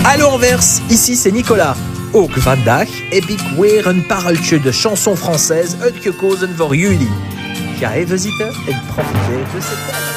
Hallo Anvers, ici c'est Nicolas. Ook vandaag heb ik weer een pareltje de chanson française uitgekozen voor jullie. Ga even zitten en profiteer de cette